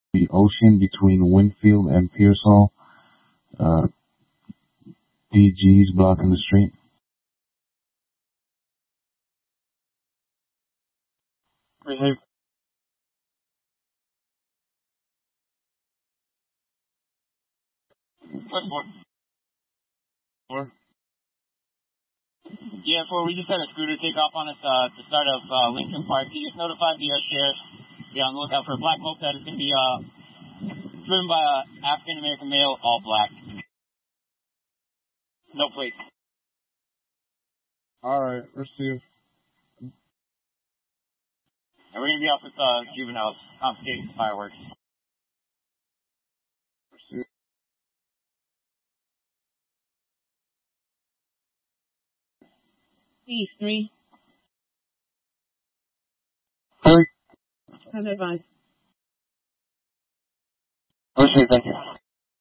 the Ocean between Winfield and Pearsall. DG's blocking the street. Receive. What's more? Yeah, we just had a scooter take off on us at the start of Lincoln Park. He just notified the sheriff. Be on the lookout for a black moped. It's going to be driven by an African-American male, all black. No plate. Alright, receive. And we're going to be off with juveniles, confiscating fireworks. Receive. C3. Three. Have advice. Receive, thank you.